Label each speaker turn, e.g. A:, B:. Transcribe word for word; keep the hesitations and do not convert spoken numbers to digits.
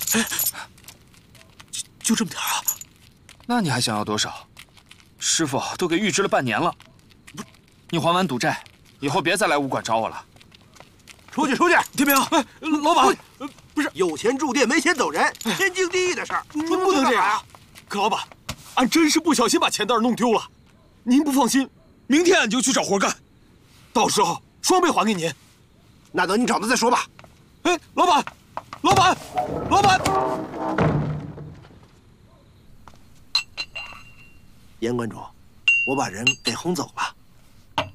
A: 就就这么点啊？
B: 那你还想要多少？师傅都给预支了半年了。不，你还完赌债，以后别再来武馆找我了。
C: 出去，出去！
A: 天明，哎，老板，
C: 不是有钱住店，没钱走人，天经地义的事儿，
A: 您不能这样啊！可老板，俺真是不小心把钱袋弄丢了，您不放心，明天俺就去找活干，到时候双倍还给您。
C: 那等你找他再说吧。
A: 哎，老板，老板，老板！
C: 严馆主，我把人给轰走了。